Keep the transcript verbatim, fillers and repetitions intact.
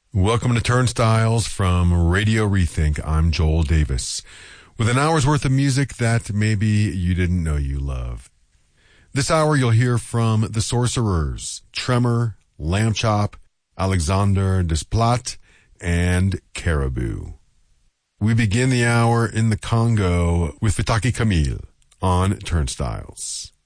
Welcome to Turnstiles from Radio Rethink. I'm Joel Davis with an hour's worth of music that maybe you didn't know you loved. This hour you'll hear from The Sorcerers, Tremor, Lamb Chop, Alexander Desplat, and Caribou. We begin the hour in the Congo with Fataki Camille on Turnstiles.